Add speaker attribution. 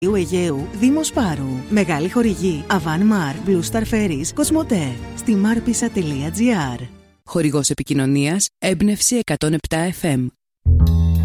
Speaker 1: Αιγαίου, Δήμος Πάρου. Μεγάλη χορηγή Avan Mar, Blue Star Ferries, Κοσμοτέ. Στη marpisa.gr.
Speaker 2: Χορηγός επικοινωνίας Έμπνευση 107 FM.